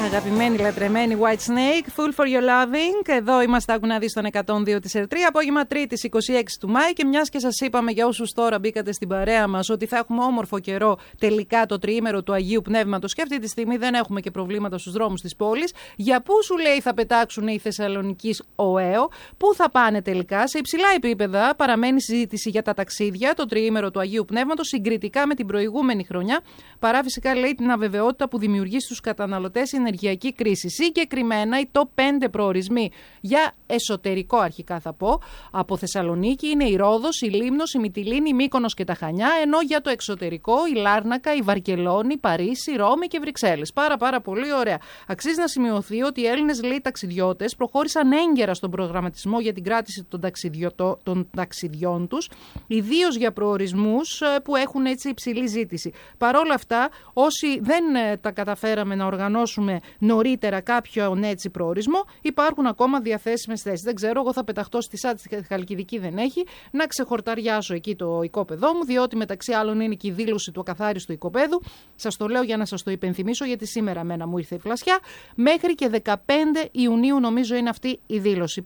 Αγαπημένη, λατρεμένη White Snake, Full for Your Loving. Εδώ είμαστε, άκου να δεις, στον 102 της ΕΡΤ3, απόγευμα Τρίτης 26 του Μάη. Και μιας και σας είπαμε, για όσους τώρα μπήκατε στην παρέα μας, ότι θα έχουμε όμορφο καιρό τελικά το τριήμερο του Αγίου Πνεύματος και αυτή τη στιγμή δεν έχουμε και προβλήματα στους δρόμους της πόλης. Για πού σου λέει θα πετάξουν οι Θεσσαλονικείς ΟΕΟ, πού θα πάνε τελικά, σε υψηλά επίπεδα παραμένει συζήτηση για τα ταξίδια το τριήμερο του Αγίου Πνεύματος συγκριτικά με την προηγούμενη χρονιά, παρά φυσικά λέει την αβεβαιότητα που δημιουργεί στους καταναλωτές η ενεργειακή κρίση. Συγκεκριμένα, οι top 5 προορισμοί για εσωτερικό, αρχικά θα πω, από Θεσσαλονίκη είναι η Ρόδος, η Λίμνος, η Μυτιλήνη, η Μύκονος και τα Χανιά, ενώ για το εξωτερικό η Λάρνακα, η Βαρκελόνη, Παρίσι, Ρώμη και Βρυξέλλες. Πάρα πολύ ωραία. Αξίζει να σημειωθεί ότι οι Έλληνες, λέει, ταξιδιώτες προχώρησαν έγκαιρα στον προγραμματισμό για την κράτηση των ταξιδιών τους, ιδίως για προορισμούς που έχουν έτσι υψηλή ζήτηση. Παρ' όλα αυτά, όσοι δεν τα καταφέραμε να οργανώσουμε νωρίτερα κάποιον έτσι προορισμό, υπάρχουν ακόμα διαθέσιμες θέσεις. Δεν ξέρω, εγώ θα πεταχτώ στη ΣΑΤ, στη Χαλκιδική δεν έχει, να ξεχορταριάσω εκεί το οικόπεδό μου, διότι μεταξύ άλλων είναι και η δήλωση του ακαθάριστου οικοπαίδου. Σας το λέω για να σας το υπενθυμίσω, γιατί σήμερα μένα μου ήρθε η φλασιά. Μέχρι και 15 Ιουνίου νομίζω είναι αυτή η δήλωση.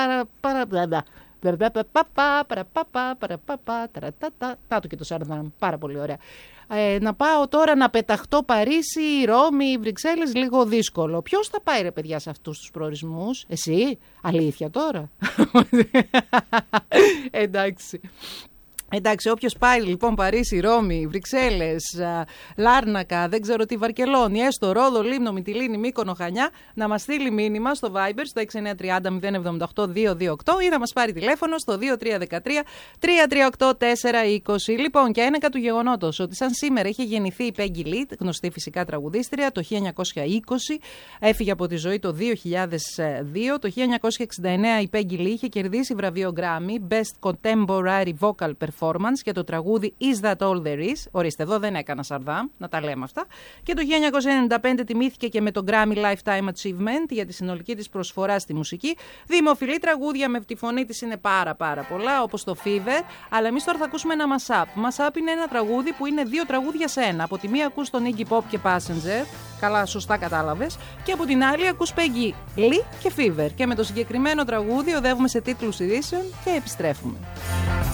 Τάτο και το Σαρδάμ. Πάρα πολύ ωραία. Να πάω τώρα να πεταχτώ Παρίσι, Ρώμη, Βρυξέλλες, λίγο δύσκολο. Ποιος θα πάει, ρε παιδιά, σε αυτούς τους προορισμούς? Εσύ? Αλήθεια τώρα? Εντάξει, όποιος πάει λοιπόν Παρίσι, Ρώμη, Βρυξέλλες, Λάρνακα, δεν ξέρω τι, Βαρκελόνη, έστω Ρόδο, Λίμνο, Μυτιλήνη, Μύκονο, Χανιά, να μας στείλει μήνυμα στο Viber στο 6930-078-228 ή να μας πάρει τηλέφωνο στο 2313-338-420. Λοιπόν, και ένεκα του γεγονότος ότι σαν σήμερα είχε γεννηθεί η Peggy Lee, γνωστή φυσικά τραγουδίστρια, το 1920, έφυγε από τη ζωή το 2002. Το 1969 η Peggy Lee είχε κερδίσει βραβείο Grammy Best Contemporary Vocal Performance για το τραγούδι Is That All There Is. Ορίστε, εδώ δεν έκανα Σαρδάμ, να τα λέμε αυτά. Και το 1995 τιμήθηκε και με το Grammy Lifetime Achievement για τη συνολική της προσφορά στη μουσική. Δημοφιλή τραγούδια με τη φωνή της είναι πάρα πολλά, όπως το Fever. Αλλά εμείς τώρα θα ακούσουμε ένα mashup. Mashup είναι ένα τραγούδι που είναι δύο τραγούδια σε ένα. Από τη μία ακούς τον Iggy Pop και Passenger. Καλά, σωστά κατάλαβες. Και από την άλλη ακούς Peggy Lee και Fever. Και με το συγκεκριμένο τραγούδι οδεύουμε σε τίτλους ειδήσεων και επιστρέφουμε.